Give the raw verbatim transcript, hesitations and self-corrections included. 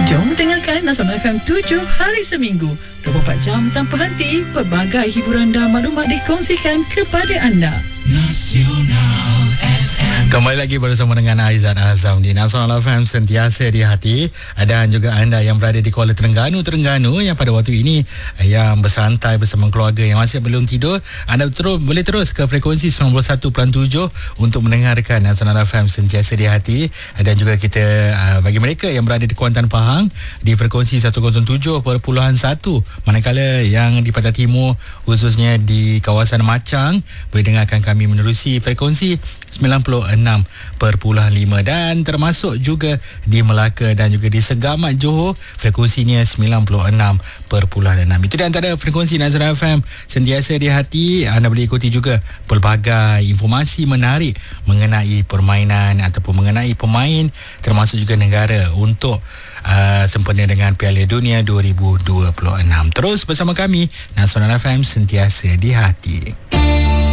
Jom dengarkan Nasional F M tujuh hari seminggu, dua puluh empat jam tanpa henti. Pelbagai hiburan dan maklumat dikongsikan kepada anda. Nasional F M. Kembali lagi bersama dengan Aizat Azam di Nasional F M, sentiasa di hati. Dan juga anda yang berada di Kuala Terengganu Terengganu yang pada waktu ini yang bersantai bersama keluarga yang masih belum tidur, anda terus boleh terus ke frekuensi sembilan puluh satu perpuluhan tujuh untuk mendengarkan Nasional F M, sentiasa di hati. Dan juga kita uh, bagi mereka yang berada di Kuantan Pahang di frekuensi seratus tujuh perpuluhan satu, manakala yang di Pantai Timur khususnya di kawasan Macang boleh dengarkan kami menerusi frekuensi sembilan puluh enam perpuluhan lima, dan termasuk juga di Melaka dan juga di Segamat Johor frekuensinya sembilan puluh enam perpuluhan enam. Itu di antara frekuensi Nasional F M, sentiasa di hati. Anda boleh ikuti juga pelbagai informasi menarik mengenai permainan ataupun mengenai pemain, termasuk juga negara untuk uh, sempena dengan Piala Dunia dua ribu dua puluh enam. Terus bersama kami, Nasional F M, sentiasa di hati.